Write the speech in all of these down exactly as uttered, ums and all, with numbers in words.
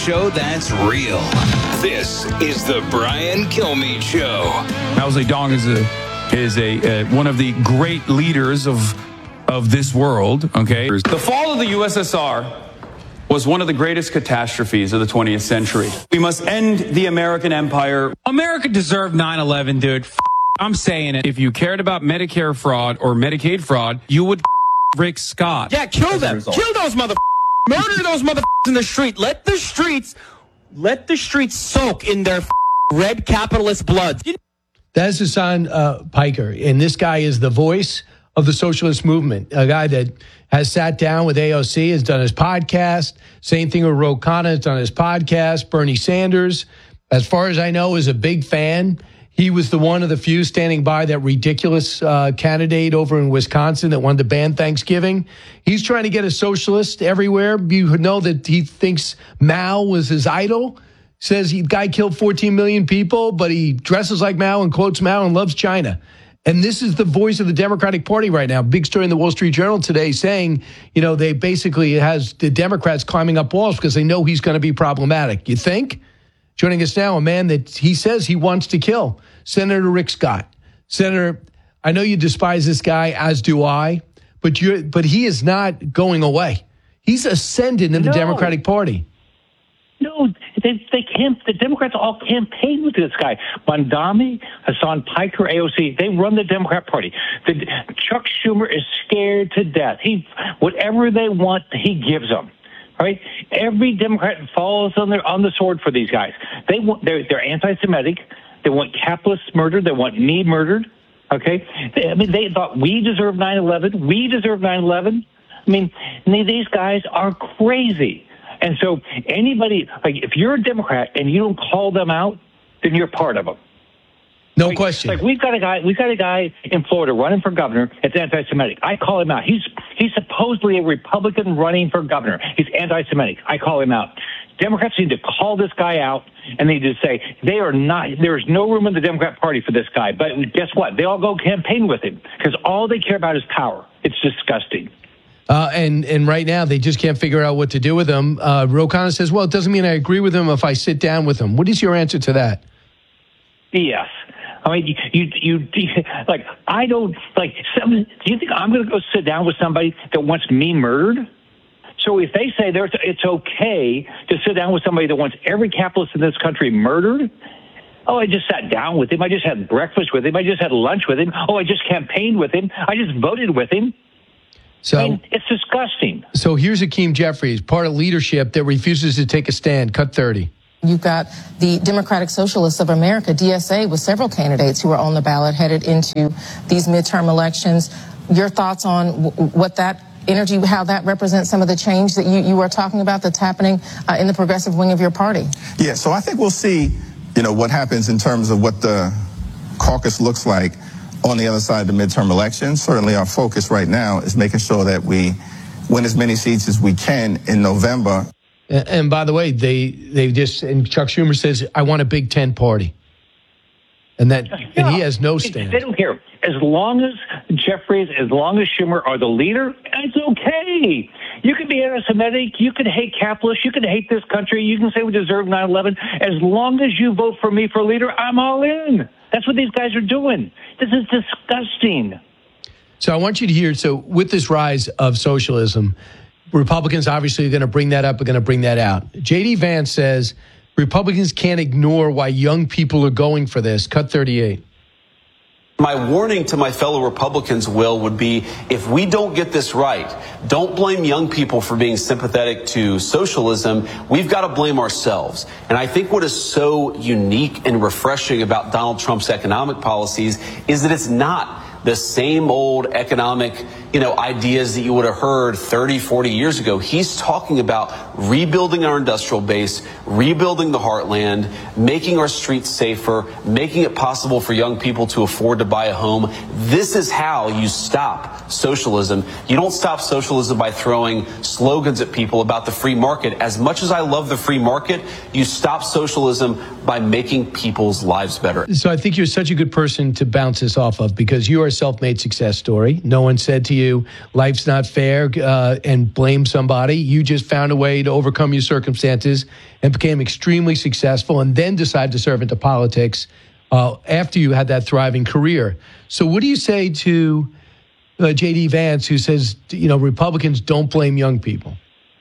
show that's real. This is the Brian Kilmeade Show. Mao Zedong is a is a uh, one of the great leaders of of this world. Okay, the fall of the U S S R was one of the greatest catastrophes of the twentieth century. We must end the American empire. America deserved nine eleven, dude. F- I'm saying it. If you cared about Medicare fraud or Medicaid fraud, you would Rick Scott. Yeah, kill them. Kill those mother. Murder those mother in the street. Let the streets, let the streets soak in their red capitalist blood. That is Hasan uh, Piker, and this guy is the voice of the socialist movement, a guy that has sat down with A O C, has done his podcast. Same thing with Ro Khanna, has done his podcast. Bernie Sanders, as far as I know, is a big fan. He was the one of the few standing by that ridiculous uh, candidate over in Wisconsin that wanted to ban Thanksgiving. He's trying to get a socialist everywhere. You know that he thinks Mao was his idol. Says the guy killed fourteen million people, but he dresses like Mao and quotes Mao and loves China. And this is the voice of the Democratic Party right now. Big story in the Wall Street Journal today saying, you know, they basically it has the Democrats climbing up walls because they know he's going to be problematic. You think? Joining us now, a man that he says he wants to kill, Senator Rick Scott. Senator, I know you despise this guy, as do I, but you but he is not going away. He's ascended in the no. Democratic Party. No, they they can't. The Democrats all campaign with this guy. Mondami, Hasan Piker, A O C. They run the Democrat Party. The, Chuck Schumer is scared to death. He whatever they want, he gives them. Right? Every Democrat falls on their on the sword for these guys. They want they're they're anti-Semitic. They want capitalists murdered. They want me murdered. Okay? They, I mean, they thought we deserve nine eleven. We deserve nine eleven. I mean, these guys are crazy. And so anybody, like, if you're a Democrat and you don't call them out, then you're part of them. No like, question. Like we've got a guy, we've got a guy in Florida running for governor. It's anti-Semitic. I call him out. He's he's supposedly a Republican running for governor. He's anti-Semitic. I call him out. Democrats need to call this guy out, and they just say they are not. There is no room in the Democrat Party for this guy. But guess what? They all go campaign with him because all they care about is power. It's disgusting. Uh, and and right now they just can't figure out what to do with him. Uh, Ro Khanna says, "Well, it doesn't mean I agree with him if I sit down with him." What is your answer to that? B S. I mean, you, you, you, like, I don't, like, some, do you think I'm going to go sit down with somebody that wants me murdered? So if they say there's, it's okay to sit down with somebody that wants every capitalist in this country murdered, oh, I just sat down with him. I just had breakfast with him. I just had lunch with him. Oh, I just campaigned with him. I just voted with him. So I mean, it's disgusting. So here's Hakeem Jeffries, part of leadership that refuses to take a stand. Cut thirty. You've got the Democratic Socialists of America, D S A, with several candidates who are on the ballot headed into these midterm elections. Your thoughts on w- what that energy, how that represents some of the change that you, you are talking about that's happening uh, in the progressive wing of your party? Yeah, so I think we'll see, you know, what happens in terms of what the caucus looks like on the other side of the midterm elections. Certainly our focus right now is making sure that we win as many seats as we can in November. And by the way, they they just and Chuck Schumer says, "I want a Big Ten party," and that yeah. and he has no stand. They don't care. As long as Jeffries, as long as Schumer are the leader, it's okay. You can be anti-Semitic, you can hate capitalists, you can hate this country, you can say we deserve nine eleven. As long as you vote for me for leader, I'm all in. That's what these guys are doing. This is disgusting. So I want you to hear. So with this rise of socialism, Republicans obviously are going to bring that up, are going to bring that out. J D Vance says Republicans can't ignore why young people are going for this. Cut thirty-eight. My warning to my fellow Republicans, Will, would be if we don't get this right, don't blame young people for being sympathetic to socialism. We've got to blame ourselves. And I think what is so unique and refreshing about Donald Trump's economic policies is that it's not the same old economic, you know, ideas that you would have heard thirty, forty years ago. He's talking about rebuilding our industrial base, rebuilding the heartland, making our streets safer, making it possible for young people to afford to buy a home. This is how you stop socialism. You don't stop socialism by throwing slogans at people about the free market. As much as I love the free market, you stop socialism by making people's lives better. So I think you're such a good person to bounce this off of because you are a self-made success story. No one said to you, you life's not fair uh, and blame somebody. You just found a way to overcome your circumstances and became extremely successful and then decided to serve into politics uh, after you had that thriving career. So what do you say to uh, J D. Vance, who says, you know, Republicans don't blame young people?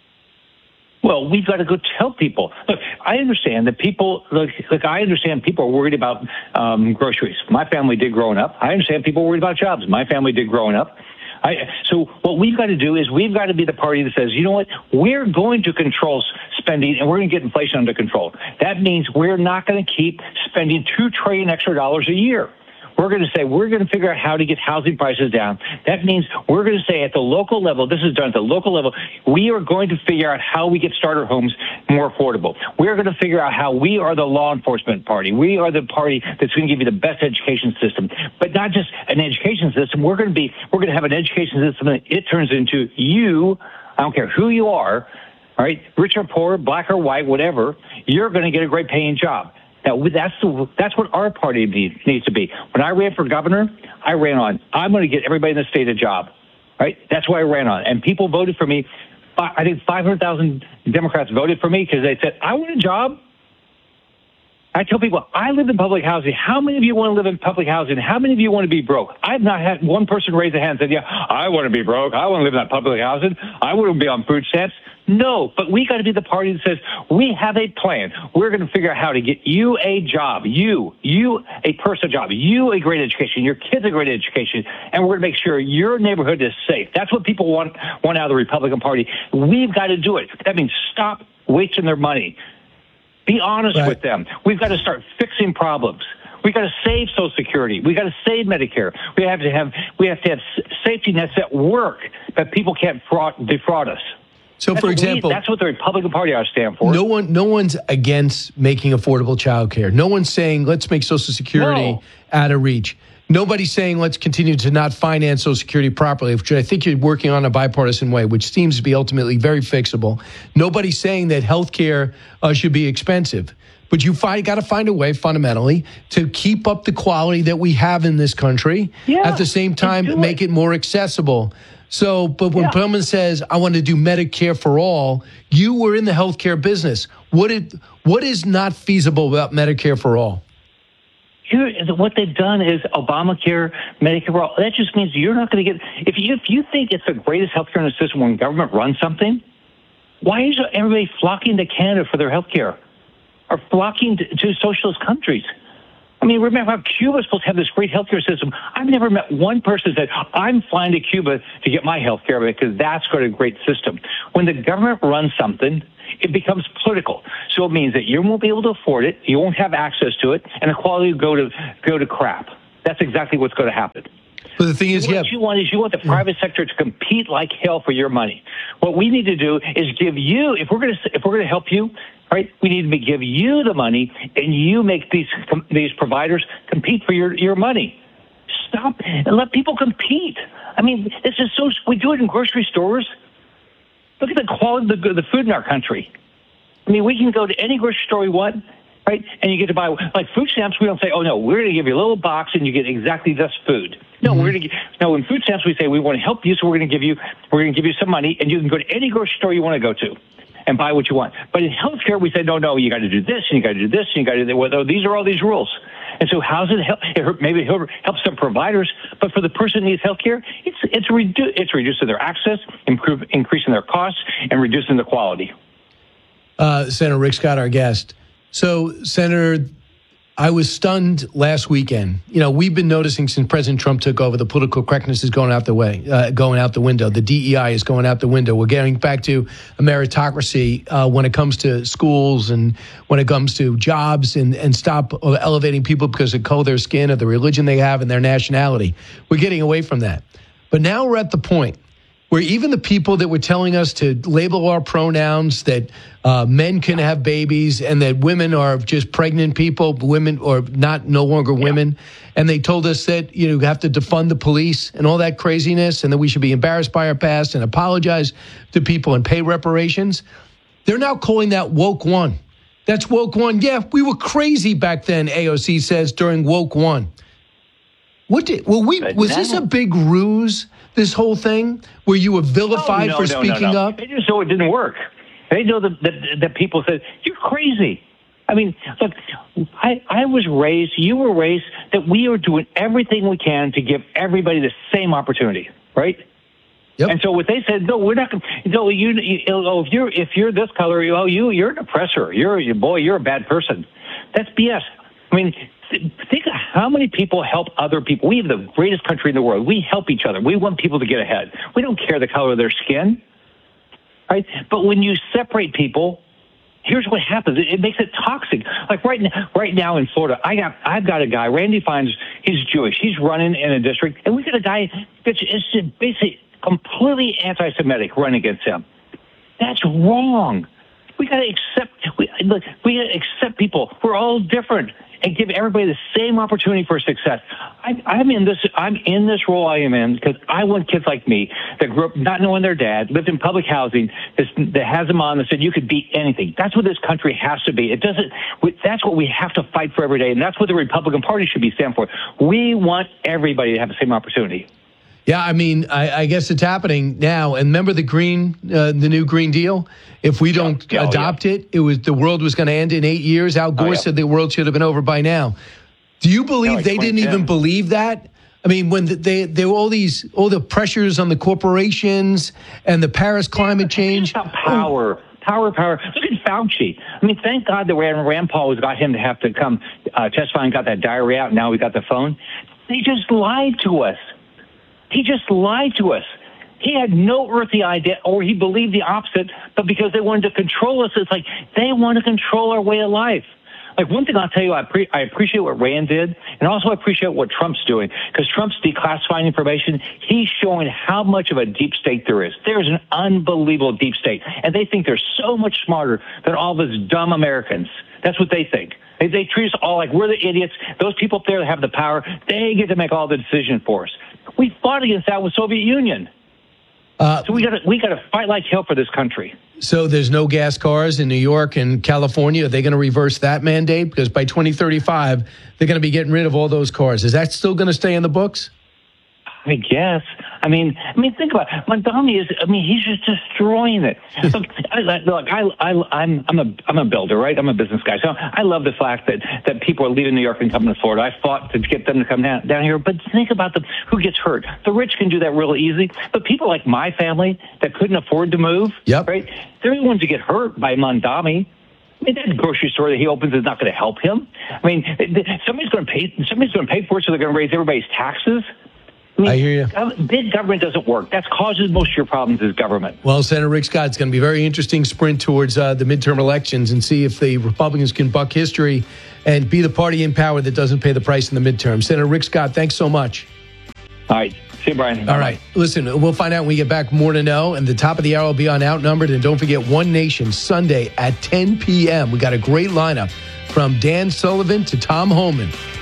Well, we've got to go tell people. Look, I understand that people, look, look I understand people are worried about um, groceries. My family did growing up. I understand people are worried about jobs. My family did growing up. I, so what we've got to do is we've got to be the party that says, you know what, we're going to control spending and we're going to get inflation under control. That means we're not going to keep spending two trillion dollars extra dollars a year. We're going to say we're going to figure out how to get housing prices down. That means we're going to say at the local level, this is done at the local level, we are going to figure out how we get starter homes more affordable. We're going to figure out how we are the law enforcement party. We are the party that's going to give you the best education system, but not just an education system. We're going to be, we're going to have an education system that it turns into you, I don't care who you are, all right, rich or poor, black or white, whatever, you're going to get a great paying job. Now, that's the, that's what our party needs, needs to be. When I ran for governor, I ran on, I'm going to get everybody in the state a job, right? That's why I ran on. And people voted for me. I think five hundred thousand Democrats voted for me because they said, I want a job. I tell people, I live in public housing. How many of you want to live in public housing? How many of you want to be broke? I've not had one person raise a hand and say, yeah, I want to be broke. I want to live in that public housing. I want to be on food stamps. No, but we got to be the party that says we have a plan. We're going to figure out how to get you a job, you, you a personal job, you a great education, your kids a great education, and we're going to make sure your neighborhood is safe. That's what people want, want out of the Republican Party. We've got to do it. That means stop wasting their money. Be honest right. with them. We've got to start fixing problems. We've got to save Social Security. We've got to save Medicare. We have to have we have to have safety nets that work, that people can't fraud, defraud us. So, that's for example, we, that's what the Republican Party ought to stand for. No one, no one's against making affordable child care. No one's saying let's make Social Security no. out of reach. Nobody's saying let's continue to not finance Social Security properly, which I think you're working on a bipartisan way, which seems to be ultimately very fixable. Nobody's saying that health care uh, should be expensive. But you find, got to find a way, fundamentally, to keep up the quality that we have in this country. Yeah, at the same time, make it. it more accessible. So, but when yeah. someone says, I want to do Medicare for all, you were in the healthcare business. What, it, what is not feasible about Medicare for all? Here, what they've done is Obamacare, Medicare for all. That just means you're not going to get, if you, if you think it's the greatest healthcare in the system when government runs something, why is everybody flocking to Canada for their healthcare? Or flocking to, to socialist countries? I mean, remember how Cuba's supposed to have this great healthcare system. I've never met one person that said, I'm flying to Cuba to get my healthcare because that's got a great system. When the government runs something, it becomes political. So it means that you won't be able to afford it, you won't have access to it, and the quality will go to, go to crap. That's exactly what's going to happen. But the thing is, what yeah. you want is you want the private sector to compete like hell for your money. What we need to do is give you, if we're going to, if we're going to help you, right, we need to give you the money, and you make these these providers compete for your, your money. Stop and let people compete. I mean, this is so. We do it in grocery stores. Look at the quality of the, the food in our country. I mean, we can go to any grocery store we want, right, and you get to buy, like food stamps. We don't say, oh no, we're going to give you a little box and you get exactly this food. No, mm-hmm. we're going to. No, in food stamps we say we want to help you, so we're going to give you we're going to give you some money, and you can go to any grocery store you want to go to and buy what you want. But in healthcare, we say, no, no, you got to do this, and you got to do this, and you got to do that. Well, these are all these rules. And so how does it help? It maybe it helps some providers, but for the person who needs healthcare, it's it's redu- it's reducing their access, improve, increasing their costs, and reducing the quality. Uh, Senator Rick Scott, our guest. So, Senator, I was stunned last weekend. You know, we've been noticing since President Trump took over, the political correctness is going out the way, uh, going out the window. The D E I is going out the window. We're getting back to a meritocracy uh, when it comes to schools and when it comes to jobs, and, and stop elevating people because of the color of their skin or the religion they have and their nationality. We're getting away from that. But now we're at the point where even the people that were telling us to label our pronouns, that uh, men can have babies and that women are just pregnant people, women or not, no longer women. Yeah. And they told us that, you know, you have to defund the police and all that craziness, and that we should be embarrassed by our past and apologize to people and pay reparations. They're now calling that woke one. That's woke one. Yeah, we were crazy back then, A O C says, during woke one. What did, well, we, was this a big ruse this whole thing where you were vilified oh, no, for no, speaking no, no. up? They just know it didn't work. They know that, that, that people said, you're crazy. I mean, look, I, I was raised, you were raised, that we are doing everything we can to give everybody the same opportunity, right? Yep. And so what they said, no, we're not going to, no, you, you, oh, if you're, if you're this color, oh, you, you're an oppressor. You're, you, boy, you're a bad person. That's B S. I mean, th- think of how many people help other people. We have the greatest country in the world. We help each other. We want people to get ahead. We don't care the color of their skin, right? But when you separate people, here's what happens. It, it makes it toxic. Like right now, right now in Florida, I got, I've got a guy, Randy Fines, he's Jewish. He's running in a district, and we got a guy that's is basically completely anti-Semitic running against him. That's wrong. We got to accept, we, look, we got to accept people. We're all different and give everybody the same opportunity for success. I, I'm in this, I'm in this role I am in because I want kids like me that grew up not knowing their dad, lived in public housing, that has them on that said you could be anything. That's what this country has to be. It doesn't, that's what we have to fight for every day. And that's what the Republican Party should be stand for. We want everybody to have the same opportunity. Yeah, I mean, I, I guess it's happening now. And remember the green, uh, the new Green Deal? If we don't yeah, oh, adopt yeah. it, it was the world was going to end in eight years. Al Gore oh, yeah. said the world should have been over by now. Do you believe like they didn't even believe that? I mean, when they there were all these all the pressures on the corporations and the Paris climate change. It's about power. Power, power. Look at Fauci. I mean, thank God that Rand, Rand Paul has got him to have to come uh, testify and got that diary out. Now we got the phone. They just lied to us. He just lied to us. He had no earthly idea, or he believed the opposite, but because they wanted to control us, it's like they want to control our way of life. Like one thing I'll tell you, I, pre- I appreciate what Rand did, and also I appreciate what Trump's doing, because Trump's declassifying information. He's showing how much of a deep state there is. There's an unbelievable deep state, and they think they're so much smarter than all of us dumb Americans. That's what they think. They, they treat us all like we're the idiots. Those people up there that have the power, they get to make all the decisions for us. We fought against that with Soviet Union. Uh, so we got to we got to fight like hell for this country. So there's no gas cars in New York and California. Are they going to reverse that mandate? Because by twenty thirty-five, they're going to be getting rid of all those cars. Is that still going to stay in the books? I guess. I mean, I mean, think about it. Mondami is. I mean, he's just destroying it. Look, I, look, I, I, I'm, I'm a, I'm a builder, right? I'm a business guy, so I love the fact that that people are leaving New York and coming to Florida. I fought to get them to come down down here, but think about the who gets hurt. The rich can do that real easy, but people like my family that couldn't afford to move, yep. right? They're the ones who get hurt by Mondami. I mean, that grocery store that he opens is not going to help him. I mean, somebody's going to pay. Somebody's going to pay for it, so they're going to raise everybody's taxes. I, mean, I hear you. Big government doesn't work. That's causes most of your problems is government. Well, Senator Rick Scott, it's going to be a very interesting sprint towards uh, the midterm elections and see if the Republicans can buck history and be the party in power that doesn't pay the price in the midterm. Senator Rick Scott, thanks so much. All right. See you, Brian. All Bye-bye. right. Listen, we'll find out when we get back. More to know. And the top of the hour will be on Outnumbered. And don't forget, One Nation, Sunday at ten p.m. We got a great lineup from Dan Sullivan to Tom Homan.